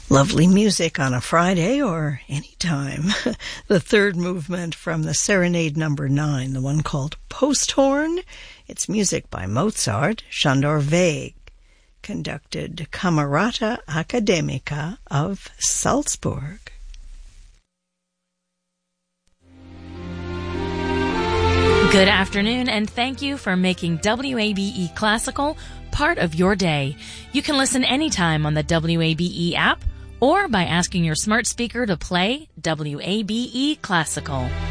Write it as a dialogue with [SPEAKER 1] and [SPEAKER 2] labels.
[SPEAKER 1] Lovely music on a Friday or any time. The third movement from the Serenade number 9, the one called Posthorn. It's music by Mozart. Sándor Végh conducted Camerata Academica of Salzburg.
[SPEAKER 2] Good afternoon, and thank you for making WABE Classical part of your day. You can listen anytime on the WABE app or by asking your smart speaker to play WABE Classical.